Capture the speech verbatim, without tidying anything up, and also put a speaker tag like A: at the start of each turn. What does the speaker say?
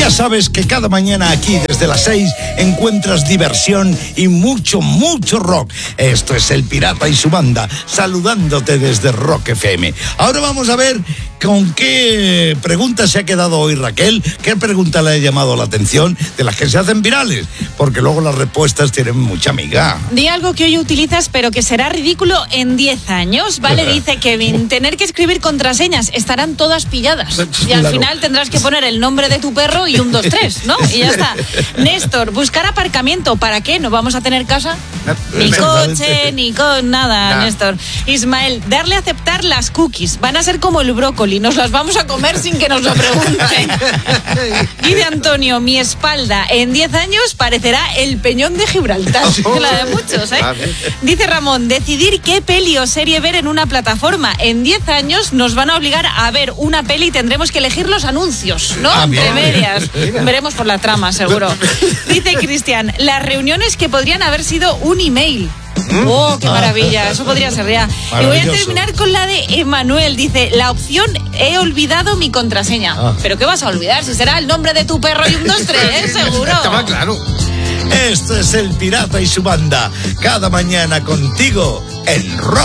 A: Ya sabes que cada mañana aquí desde las seis encuentras diversión y mucho, mucho rock. Esto es El Pirata y su banda, saludándote desde Rock F M. Ahora vamos a ver con qué pregunta se ha quedado hoy Raquel, qué pregunta le ha llamado la atención de las que se hacen virales, porque luego las respuestas tienen mucha miga.
B: Di algo que hoy utilizas pero que será ridículo en diez años, ¿vale? Dice Kevin, tener que escribir contraseñas, estarán todas pilladas. Y al
A: Claro.
B: final tendrás que poner el nombre de tu perro y un dos tres, ¿no? Y ya está. Néstor, buscar aparcamiento, ¿para qué? ¿No vamos a tener casa? Ni coche, ni con nada,
C: Nah.
B: Néstor. Ismael, darle a aceptar las cookies. Van a ser como el brócoli, nos las vamos a comer sin que nos lo pregunten. Y de Antonio, mi espalda en diez años parecerá el peñón de Gibraltar. La de muchos, ¿eh? Dice Ramón, decidir qué peli o serie ver en una plataforma. En diez años nos van a obligar a ver una peli y tendremos que elegir los anuncios, ¿no?
A: Ah,
B: Entre
A: bien.
B: medias. Veremos por la trama, seguro. Dice Cristian, las reuniones que podrían haber sido un email. ¡Oh, qué maravilla! Eso podría ser ya. Y voy a
A: Maravilloso.
B: terminar con la de Emanuel. Dice, la opción he olvidado mi contraseña.
A: Ah.
B: ¿Pero qué vas a olvidar? Si será el nombre de tu perro y un dos tres, seguro.
C: Estaba claro.
A: Esto es El Pirata y su banda, cada mañana contigo en Rock